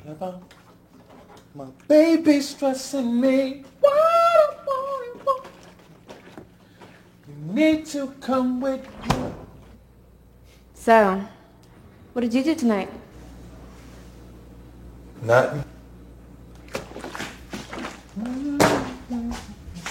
Whatever. My baby's stressing me. What? You need to come with me. So, what did you do tonight? Nothing.